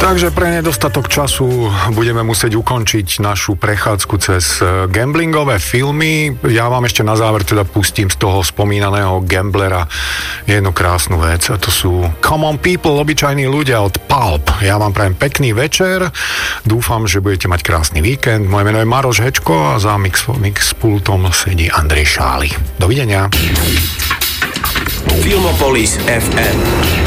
Takže pre nedostatok času budeme musieť ukončiť našu prechádzku cez gamblingové filmy. Ja vám ešte na záver teda pustím z toho spomínaného gamblera jednu krásnu vec a to sú Common People, obyčajní ľudia od Pulp. Ja vám prajem pekný večer, dúfam, že budete mať krásny víkend. Moje meno je Maroš Hečko a za mix pultom sedí Andrej Šály. Dovidenia. Filmopolis FM.